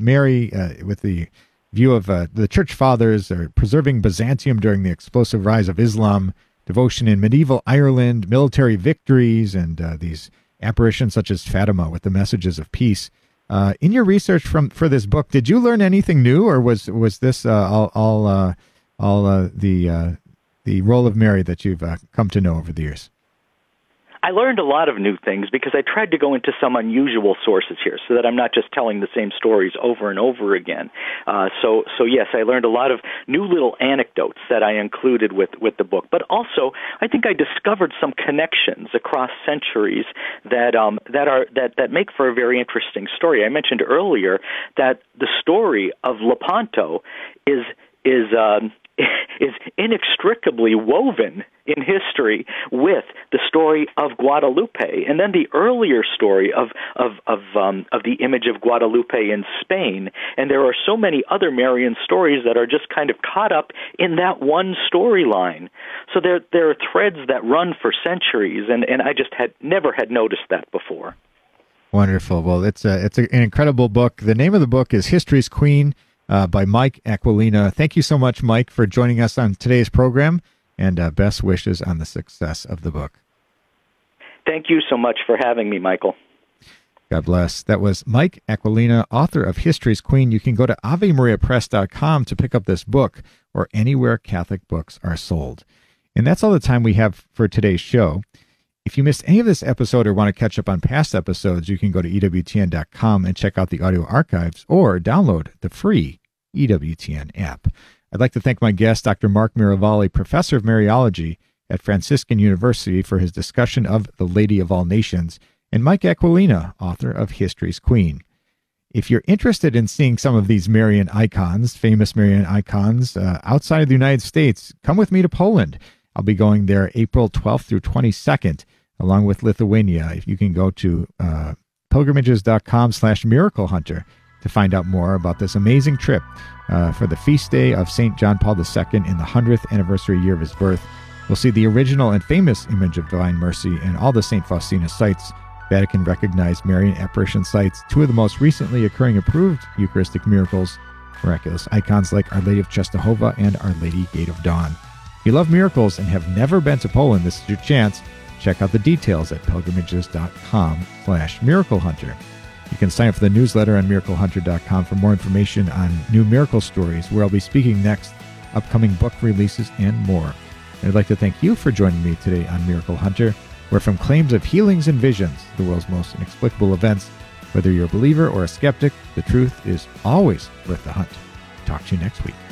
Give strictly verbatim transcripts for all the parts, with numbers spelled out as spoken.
Mary uh, with the view of uh, the church fathers are preserving Byzantium during the explosive rise of Islam, devotion in medieval Ireland, military victories, and uh, these apparitions such as Fatima with the messages of peace. Uh, in your research from for this book, did you learn anything new, or was was this uh, all all uh, all uh, the uh, the role of Mary that you've uh, come to know over the years? I learned a lot of new things because I tried to go into some unusual sources here so that I'm not just telling the same stories over and over again. Uh, so, so yes, I learned a lot of new little anecdotes that I included with, with the book. But also, I think I discovered some connections across centuries that um, that are that, that make for a very interesting story. I mentioned earlier that the story of Lepanto is is um, is inextricably woven in history with the story of Guadalupe, and then the earlier story of of of, um, of the image of Guadalupe in Spain. And there are so many other Marian stories that are just kind of caught up in that one storyline. So there there are threads that run for centuries, and, and I just had never had noticed that before. Wonderful. Well, it's a, it's a, an incredible book. The name of the book is History's Queen, Uh, by Mike Aquilina. Thank you so much, Mike, for joining us on today's program, and uh, best wishes on the success of the book. Thank you so much for having me, Michael. God bless. That was Mike Aquilina, author of History's Queen. You can go to ave maria press dot com to pick up this book, or anywhere Catholic books are sold. And that's all the time we have for today's show. If you missed any of this episode or want to catch up on past episodes, you can go to E W T N dot com and check out the audio archives, or download the free E W T N app. I'd like to thank my guest, Doctor Mark Miravalle, Professor of Mariology at Franciscan University, for his discussion of The Lady of All Nations, and Mike Aquilina, author of History's Queen. If you're interested in seeing some of these Marian icons, famous Marian icons, uh, outside of the United States, come with me to Poland. I'll be going there April twelfth through twenty-second, along with Lithuania. If you can go to uh, pilgrimages dot com slash miracle hunter to find out more about this amazing trip uh, for the feast day of Saint John Paul the Second in the hundredth anniversary year of his birth. We'll see the original and famous image of Divine Mercy and all the Saint Faustina sites, Vatican-recognized Marian apparition sites, two of the most recently occurring approved Eucharistic miracles, miraculous icons like Our Lady of Czestochowa and Our Lady Gate of Dawn. If you love miracles and have never been to Poland, this is your chance. Check out the details at pilgrimages dot com slash miracle hunter. You can sign up for the newsletter on miracle hunter dot com for more information on new miracle stories, where I'll be speaking next, upcoming book releases, and more. And I'd like to thank you for joining me today on Miracle Hunter, where from claims of healings and visions, the world's most inexplicable events, whether you're a believer or a skeptic, the truth is always worth the hunt. Talk to you next week.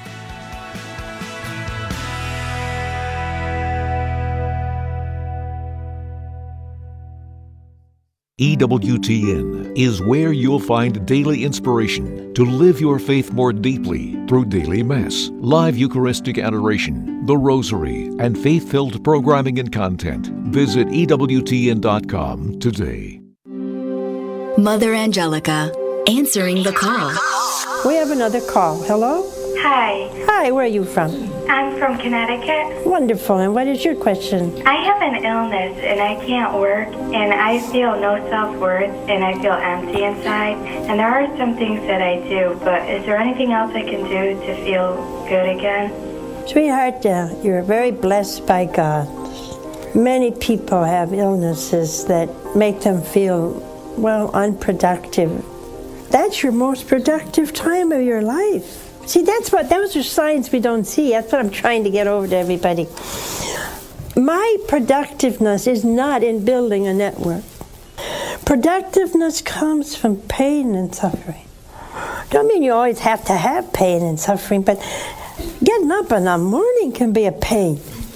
E W T N is where you'll find daily inspiration to live your faith more deeply through daily Mass, live Eucharistic adoration, the Rosary, and faith-filled programming and content. Visit E W T N dot com today. Mother Angelica, answering the call. We have another call. Hello? Hi. Hi, where are you from? I'm from Connecticut. Wonderful. And what is your question? I have an illness and I can't work, and I feel no self-worth, and I feel empty inside. And there are some things that I do, but is there anything else I can do to feel good again? Sweetheart, uh, you're very blessed by God. Many people have illnesses that make them feel, well, unproductive. That's your most productive time of your life. See, that's what, those are signs we don't see. That's what I'm trying to get over to everybody. My productiveness is not in building a network. Productiveness comes from pain and suffering. Don't mean you always have to have pain and suffering, but getting up in the morning can be a pain.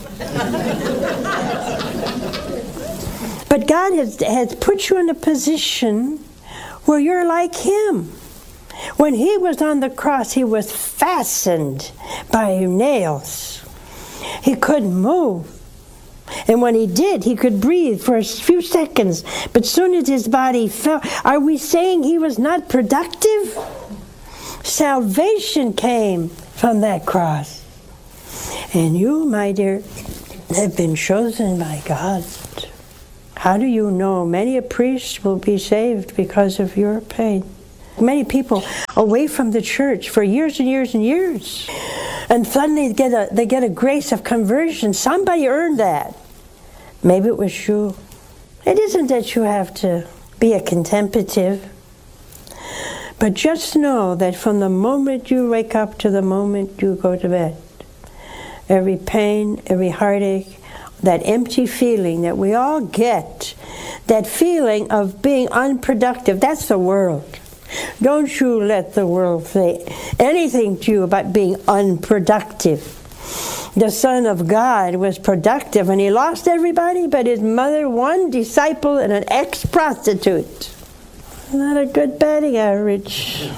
But God has, has put you in a position where you're like Him. When He was on the cross, He was fastened by nails. He couldn't move. And when He did, He could breathe for a few seconds. But soon as His body fell, are we saying He was not productive? Salvation came from that cross. And you, my dear, have been chosen by God. How do you know? Many a priest will be saved because of your pain. Many people away from the church for years and years and years. And suddenly they get a, they get a grace of conversion. Somebody earned that. Maybe it was you. It isn't that you have to be a contemplative. But just know that from the moment you wake up to the moment you go to bed, every pain, every heartache, that empty feeling that we all get, that feeling of being unproductive, that's the world. Don't you let the world say anything to you about being unproductive. The Son of God was productive, and he lost everybody but his mother, one disciple, and an ex-prostitute. Not a good batting average.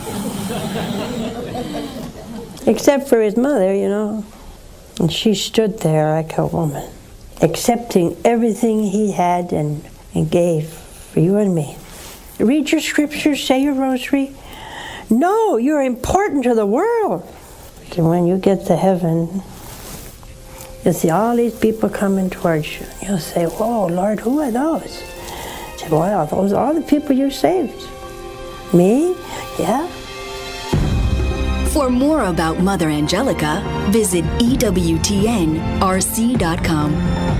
Except for his mother, you know. And she stood there like a woman, accepting everything he had and, and gave for you and me. Read your scriptures, say your rosary. No, you're important to the world. And when you get to heaven, you'll see all these people coming towards you. You'll say, whoa, Lord, who are those? I said, well, those are all the people you saved. Me? Yeah. For more about Mother Angelica, visit E W T N R C dot com.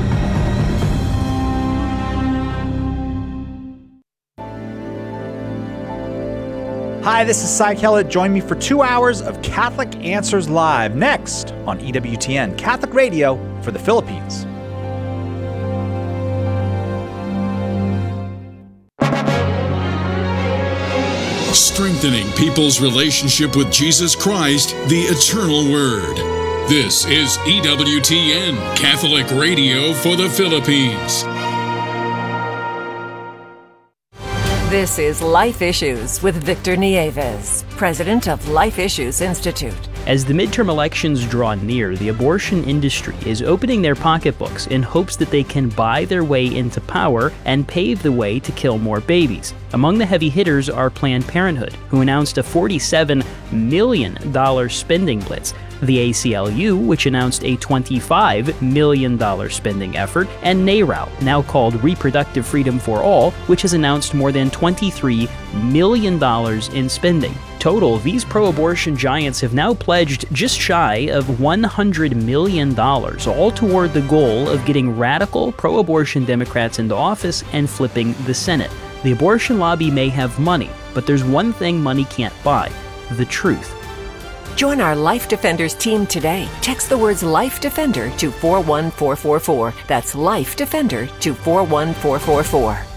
Hi, this is Cy Kellett. Join me for two hours of Catholic Answers Live next on E W T N, Catholic Radio for the Philippines. Strengthening people's relationship with Jesus Christ, the Eternal Word. This is E W T N, Catholic Radio for the Philippines. This is Life Issues with Victor Nieves, president of Life Issues Institute. As the midterm elections draw near, the abortion industry is opening their pocketbooks in hopes that they can buy their way into power and pave the way to kill more babies. Among the heavy hitters are Planned Parenthood, who announced a forty-seven million dollars spending blitz, the A C L U, which announced a twenty-five million dollars spending effort, and NARAL, now called Reproductive Freedom for All, which has announced more than twenty-three million dollars in spending. Total, these pro-abortion giants have now pledged just shy of one hundred million dollars, all toward the goal of getting radical pro-abortion Democrats into office and flipping the Senate. The abortion lobby may have money, but there's one thing money can't buy: the truth. Join our Life Defenders team today. Text the words Life Defender to four one four four four. That's Life Defender to four one four four four.